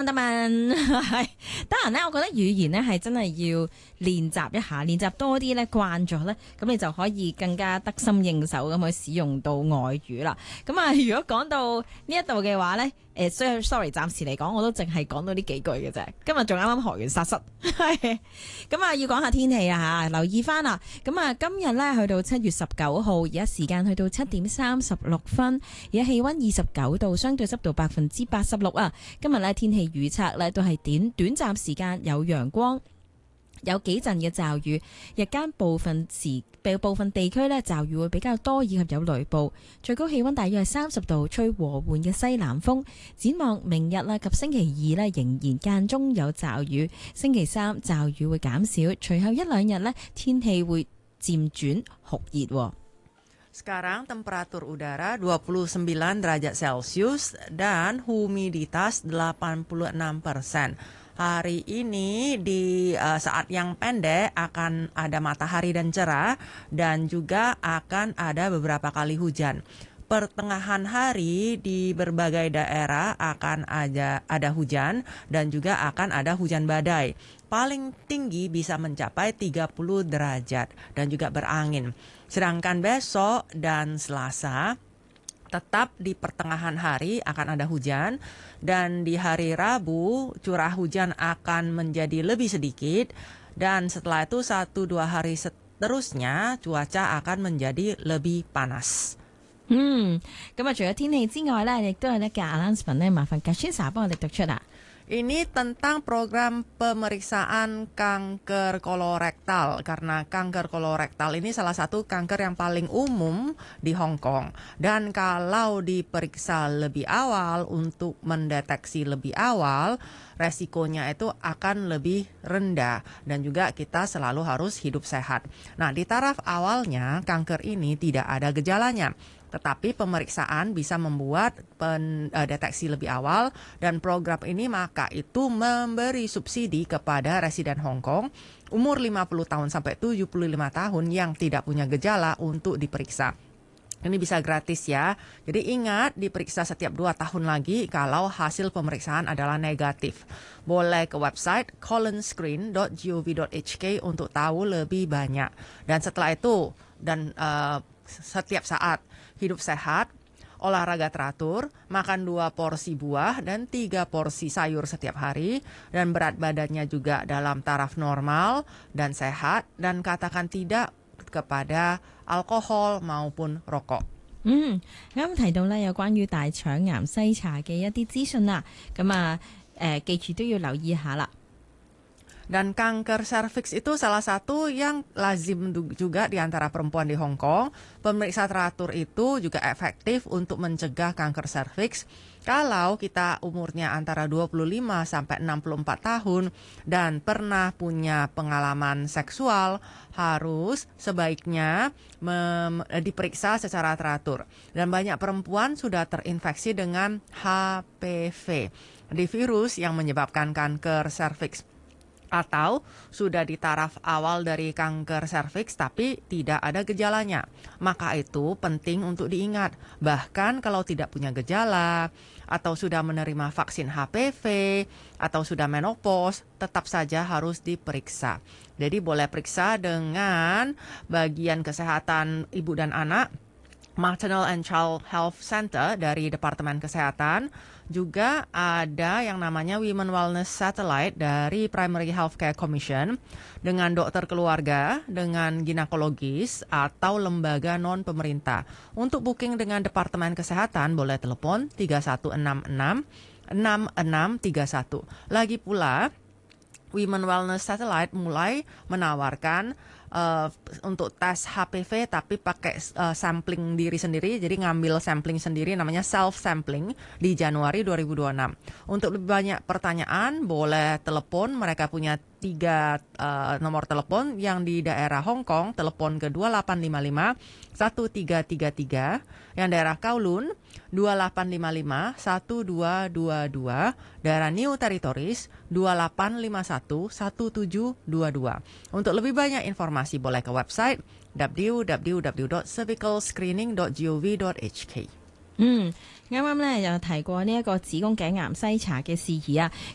得問，係得閒咧。我覺得語言咧係真係要練習一下，練習多啲咧，慣咗咧，咁你就可以更加得心應手咁去使用到外語啦。咁啊，如果講到呢一度嘅話咧，sorry，暫時嚟講我都淨係講到呢幾句嘅啫。今日仲啱啱學完殺失，係咁啊，要講下天氣啊嚇，留意翻啦。咁啊，今日咧去到7月19號，而家時間去到7:36，而家氣溫29度，相對濕度86%啊。今日咧天氣預測咧都係短暫時間有陽光，有幾陣嘅驟雨，日間部分地區咧驟雨會比較多，以及有雷暴。最高氣溫大約係30度，吹和緩嘅西南風。展望明日啦及星期2咧，仍然間中有驟雨。星期3驟雨會減少，隨後一兩日咧天氣會漸轉酷熱。 Sekarang temperatur udara 29 derajat Celcius dan humiditas 86%. Hari ini di saat yang pendek akan ada matahari dan cerah dan juga akan ada beberapa kali hujan. Pertengahan hari di berbagai daerah akan ada hujan dan juga akan ada hujan badai. Paling tinggi bisa mencapai 30 derajat dan juga berangin. Sedangkan besok dan Selasa tetap di pertengahan hari akan ada hujan dan di hari Rabu curah hujan akan menjadi lebih sedikit dan setelah itu 1-2 hari seterusnya cuaca akan menjadi lebih panas. 咁啊，除咗天氣之外咧，亦都有呢個 announcement 咧，麻煩 Kashinsa 幫我哋讀出啊。 Ini tentang program pemeriksaan kanker kolorektal, karena kanker kolorektal ini salah satu kanker yang paling umum di Hong Kong. Dan kalau diperiksa lebih awal untuk mendeteksi lebih awal, resikonya itu akan lebih rendah dan juga kita selalu harus hidup sehat. Nah, di taraf awalnya kanker ini tidak ada gejalanya. Tetapi pemeriksaan bisa membuat deteksi lebih awal dan program ini maka itu memberi subsidi kepada residen Hong Kong umur 50 tahun sampai 75 tahun yang tidak punya gejala untuk diperiksa. Ini bisa gratis ya. Jadi ingat diperiksa setiap 2 tahun lagi kalau hasil pemeriksaan adalah negatif. Boleh ke website colonscreen.gov.hk untuk tahu lebih banyak. Dan setelah itu setiap saat hidup sehat, olahraga teratur, makan 2 porsi buah dan 3 porsi sayur setiap hari, dan berat badannya juga dalam taraf normal dan sehat, dan katakan tidak kepada alkohol maupun rokok. 啱提到咧有關於大腸癌篩查嘅一啲資訊啦，咁啊記住都要留意下啦。 Dan kanker serviks itu salah satu yang lazim juga di antara perempuan di Hong Kong. Pemeriksa teratur itu juga efektif untuk mencegah kanker serviks. Kalau kita umurnya antara 25 sampai 64 tahun dan pernah punya pengalaman seksual, harus sebaiknya diperiksa secara teratur. Dan banyak perempuan sudah terinfeksi dengan HPV, di virus yang menyebabkan kanker serviks. Atau sudah di taraf awal dari kanker serviks tapi tidak ada gejalanya. Maka itu penting untuk diingat. Bahkan kalau tidak punya gejala atau sudah menerima vaksin HPV atau sudah menopause, tetap saja harus diperiksa. Jadi boleh periksa dengan bagian kesehatan ibu dan anak, Maternal and Child Health Center dari Departemen Kesehatan. Juga ada yang namanya Women Wellness Satellite dari Primary Healthcare Commission dengan dokter keluarga, dengan ginekologis atau lembaga non-pemerintah. Untuk booking dengan Departemen Kesehatan boleh telepon 3166 6631. Lagi pula, Women Wellness Satellite mulai menawarkan untuk tes HPV tapi pakai sampling diri sendiri, jadi ngambil sampling sendiri namanya self-sampling di Januari 2026. Untuk lebih banyak pertanyaan boleh telepon, mereka punya 3 nomor telepon yang di daerah Hong Kong, telepon ke 2855 1333, yang daerah Kowloon 2855 1222, daerah New Territories 2851 1722. Untuk lebih banyak informasi boleh ke website www.cervicalscreening.gov.hk。 啱啱咧有提過呢一個子宮頸癌篩查嘅事宜啊，